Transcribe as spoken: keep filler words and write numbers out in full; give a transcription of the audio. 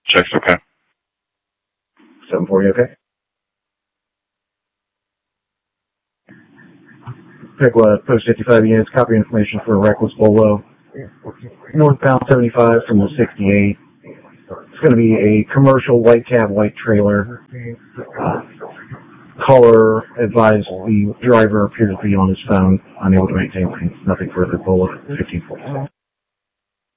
Check's okay. seven forty, okay? Pickwa, post fifty-five units, copy information for a reckless bolo. Northbound seventy-five from the sixty-eight. It's going to be a commercial white cab, white trailer. Uh, caller advised the driver appears to be on his phone, unable to maintain nothing further. Bolo fifteen forty.